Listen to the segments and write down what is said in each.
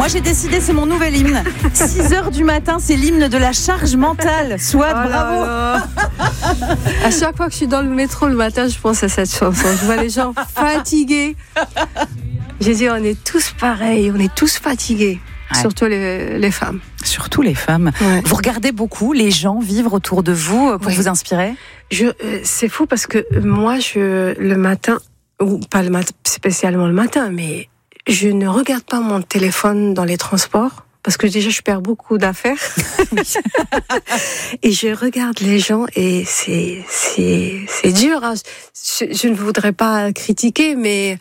Moi, j'ai décidé, c'est mon nouvel hymne. 6h du matin, c'est l'hymne de la charge mentale. Soit bravo. À chaque fois que je suis dans le métro le matin, je pense à cette chanson. Je vois les gens fatigués. J'ai dit, on est tous pareils, on est tous fatigués. Ouais. Surtout les femmes. Surtout les femmes. Ouais. Vous regardez beaucoup les gens vivre autour de vous pour vous inspirer ? C'est fou parce que moi, le matin, ou pas le matin, spécialement le matin, mais je ne regarde pas mon téléphone dans les transports. Parce que déjà, je perds beaucoup d'affaires. Et je regarde les gens et c'est dur. Hein. Je ne voudrais pas critiquer, mais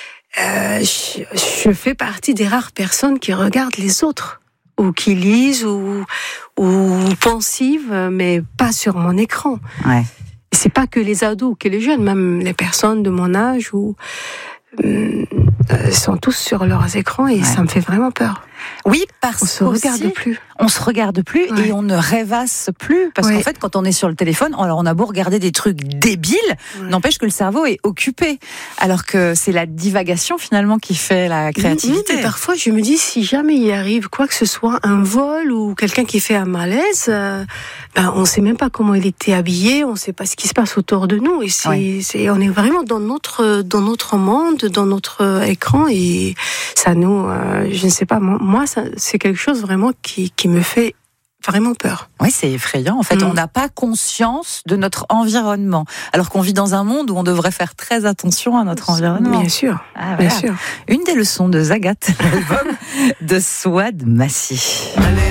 je fais partie des rares personnes qui regardent les autres. Ou qui lisent, ou pensives, mais pas sur mon écran. Ouais. Et c'est pas que les ados, que les jeunes, même les personnes de mon âge, sont tous sur leurs écrans et ça me fait vraiment peur. Oui, parce qu'on se regarde plus. On se regarde plus et on ne rêvasse plus. Parce qu'en fait, quand on est sur le téléphone, alors on a beau regarder des trucs débiles, n'empêche que le cerveau est occupé. Alors que c'est la divagation finalement qui fait la créativité. Oui, mais parfois je me dis, si jamais il arrive quoi que ce soit, un vol ou quelqu'un qui fait un malaise, on ne sait même pas comment il était habillé, on ne sait pas ce qui se passe autour de nous. Et on est vraiment dans notre monde, dans notre écran et ça nous, je ne sais pas, moi c'est quelque chose vraiment qui me fait vraiment peur. Oui, c'est effrayant. En fait, on n'a pas conscience de notre environnement, alors qu'on vit dans un monde où on devrait faire très attention à notre environnement. Bien sûr, bien sûr. Une des leçons de Zagat, l'album de Souad Massi.